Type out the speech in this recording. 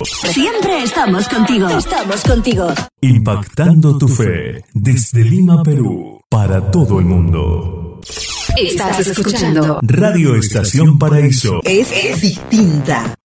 Siempre estamos contigo. Estamos contigo. Impactando tu fe desde Lima, Perú, para todo el mundo. Estás escuchando Radio Estación Paraíso. Es distinta.